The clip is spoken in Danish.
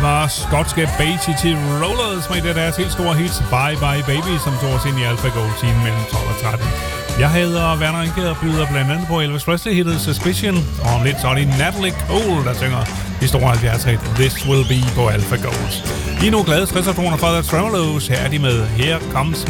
var skotske Bay City Rollers med det deres helt store hits Bye Bye Baby, som tog os ind i Alpha Gold timen mellem 12 og 13. Jeg hedder Werner Enke og byder blandt andet på Elvis Presley-hittet Suspicion, og om lidt så er det Natalie Cole, der synger de store 70'er-hit This Will Be på Alpha Gold. Lige nu glade 60'er-toner fra The Tremeloes. Her er de med Here Comes